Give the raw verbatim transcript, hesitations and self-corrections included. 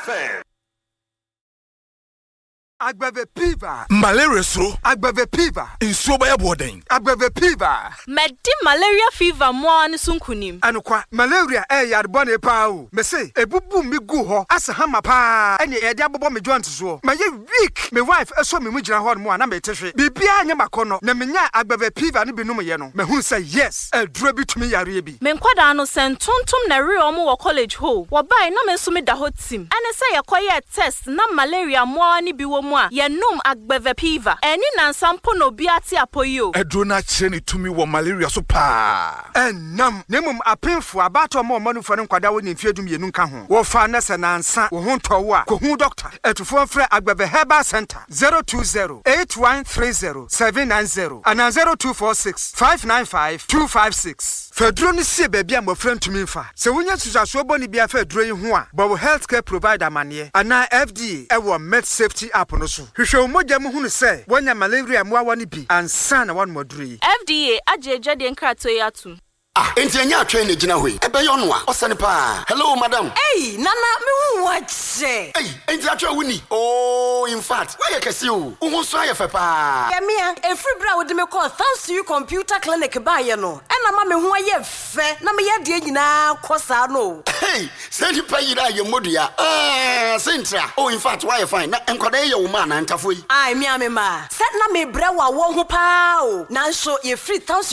F M. Agbave Piva. Malaria so. Agbave Piva. Insuo baya boarding. Agbave Piva. Medi malaria fever mo an sunkunim. Anokwa malaria e yarbone pa o. Me say ebubu mi gu ho asa hama pa. Ene e de abobo me joint so. Ma ye weak. Me wife eso me mu gina ho mo na me tehwe. Bibia anya makono. Na menya Agbave Piva ne binum ye no. Me hu say yes. E duro bi tumi yare bi. Me nkwada no sentontom na re omo wo college ho. Wo bai na me so me da ho tim. Ene say yakoye test na malaria mo ani bi wo ye num Agbave Piva. Eni na sampo no bi ati apoyo. Edro na kire ni tumi wo malaria so pa. Enam nemum apemfo abato mo manufo ne nkwada wo ni mfiedum ye nunka ho. Wo fa na se na ansa wo ho ntowo a ko hu doctor. Etufo mfre Agbave Herbal Center zero two zero eight one three zero seven nine zero and zero two four six five nine five two five six. Fedro ni se bebia mo frentumi mfa. Se wonya susaso boni bia fedro yi ho a, bo healthcare provider mane ana F D A e wo med safety app no so. Hwehwe mogya mu hunu se wonya malaria mo awani bi ansa na wan moduri. F D A ajeje de nkrato yatum. Ah, enti anya atwe ne gina hoi. Ebe yo no a, osane pa. Hello madam. Hey, nana me hu wache. Hey, enti atwe wuni. Oh, in fact, why you kesi o? Wo so aye fe pa. Ya mia, e free bra wo de me call thanks to you computer clinic ba ye no. E na ma me hu aye fe, na me ye de nyina kosa no. Hey, send you pay ira ye modua. Ah, sentra. Oh, in fact, why you fine? Na enkwada ye wo ma na ntafo yi. Ai, mia me ma. Set na me bra wa wo ho pa o. Na so ye free thanks